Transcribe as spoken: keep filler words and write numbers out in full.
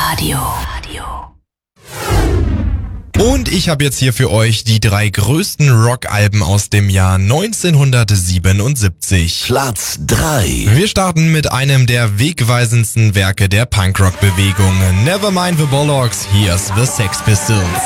Radio. Und ich habe jetzt hier für euch die drei größten Rockalben aus dem Jahr neunzehnhundertsiebenundsiebzig. Platz drei. Wir starten mit einem der wegweisendsten Werke der Punkrock-Bewegung. Nevermind the Bollocks, here's the Sex Pistols.